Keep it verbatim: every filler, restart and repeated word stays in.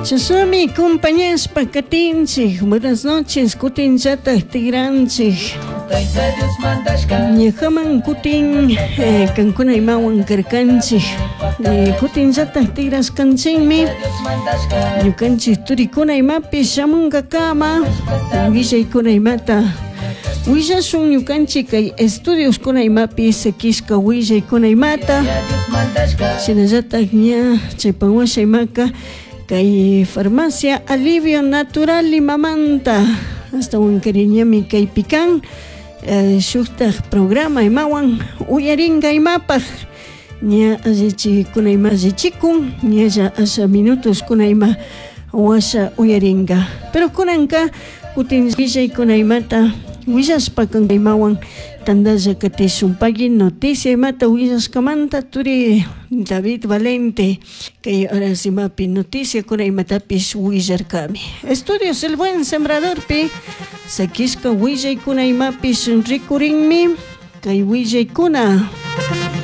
Chasami compañeros pacatinchik, buenas noches, kutinchata tigranchik. Ñajaman kutin eh, kankuna imawan karkanchik. Eh, kutinchata tigraskanchikmi. Ñukanchik turikuna imapi shamunga kama. Willaykuna imata. Willashun ñukanchik kay estudios kuna imapi sekishka willaykuna imata. Shinallataq ña chaypanwasha imaka kay farmacia alivio natural Limamanta hasta wankariñami kay pikan eh, shuktaq programa imawan uyaringa imapaq ña allichikuna ima allichikun ñalla asha minutos kuna ima washa uyaringa pero kunanka kutin willaykuna imata willashpakan imawan tandalla katishunpaki noticia imata willashkamanta turi David Valente kay horas imapi noticia kuna imatapish willarkami. Estudios El Buen Sembrador pi sakishka willaykuna imapish rikurinmi kay willaykuna